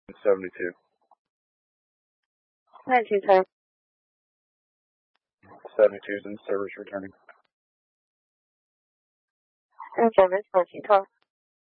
72. 92 time. 72 is in service returning. In service, 14 12.